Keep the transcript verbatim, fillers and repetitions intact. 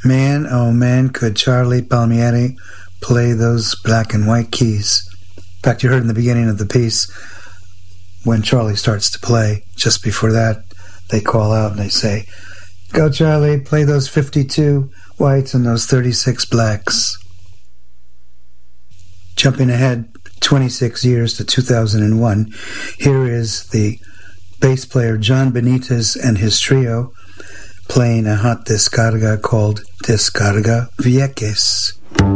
Man, oh man, could Charlie Palmieri play those black and white keys. In fact, you heard in the beginning of the piece, when Charlie starts to play, just before that, they call out and they say, "Go Charlie, play those fifty-two whites and those thirty-six blacks." Jumping ahead twenty-six years to two thousand one, here is the bass player John Benitez and his trio playing a hot descarga called Descarga Vieques.